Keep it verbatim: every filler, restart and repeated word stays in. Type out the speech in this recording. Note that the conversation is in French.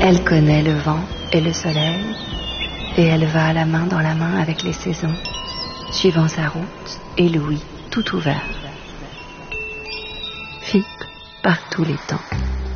Elle connaît le vent et le soleil, et elle va la main dans la main avec les saisons, suivant sa route et l'ouïe tout ouvert. Figue par tous les temps.